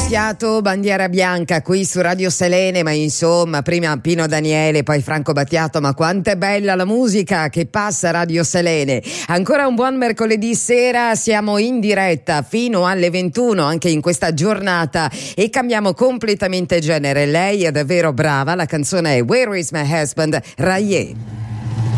Battiato, Bandiera bianca qui su Radio Selene, ma insomma prima Pino Daniele, poi Franco Battiato, ma quanto è bella la musica che passa a Radio Selene. Ancora un buon mercoledì sera, siamo in diretta fino alle 21 anche in questa giornata e cambiamo completamente genere. Lei è davvero brava, la canzone è Where is my husband, Raye.